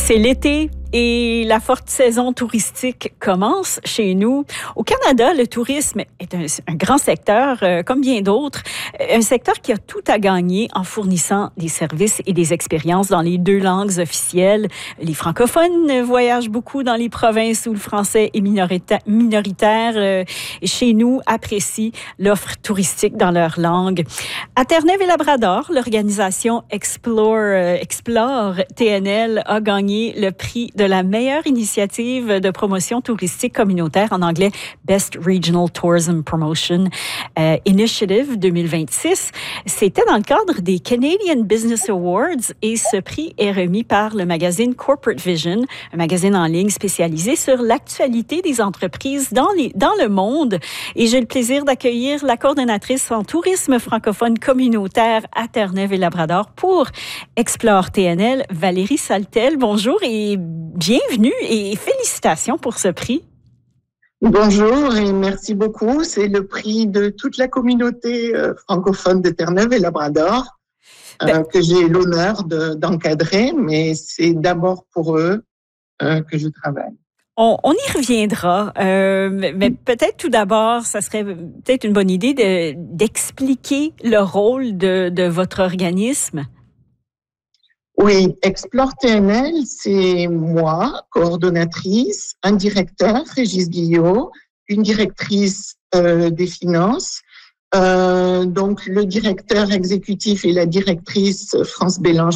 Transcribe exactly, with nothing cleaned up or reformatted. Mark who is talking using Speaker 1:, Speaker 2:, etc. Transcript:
Speaker 1: C'est l'été et la forte saison touristique commence chez nous. Au Canada, le tourisme est un, un grand secteur, euh, comme bien d'autres. Un secteur qui a tout à gagner en fournissant des services et des expériences dans les deux langues officielles. Les francophones voyagent beaucoup dans les provinces où le français est minorita- minoritaire. Euh, et chez nous, apprécient l'offre touristique dans leur langue. À Terre-Neuve et Labrador, l'organisation Explore, euh, Explore T N L a gagné le prix de la meilleure initiative de promotion touristique communautaire, en anglais Best Regional Tourism Promotion euh, Initiative deux mille vingt-six. C'était dans le cadre des Canadian Business Awards et ce prix est remis par le magazine Corporate Vision, un magazine en ligne spécialisé sur l'actualité des entreprises dans, les, dans le monde. Et j'ai le plaisir d'accueillir la coordonnatrice en tourisme francophone communautaire à Terre-Neuve et Labrador pour Explore T N L, Valérie Saltel. Bonjour et bienvenue et félicitations pour ce prix.
Speaker 2: Bonjour et merci beaucoup. C'est le prix de toute la communauté euh, francophone de Terre-Neuve et Labrador euh, ben, que j'ai l'honneur de, d'encadrer, mais c'est d'abord pour eux euh, que je travaille.
Speaker 1: On, on y reviendra, euh, mais peut-être tout d'abord, ça serait peut-être une bonne idée de, d'expliquer le rôle de, de votre organisme.
Speaker 2: Oui, Explore T N L, c'est moi, coordonnatrice, un directeur, Régis Guillot, une directrice euh, des finances. Euh, donc, le directeur exécutif et la directrice, France Bélanger.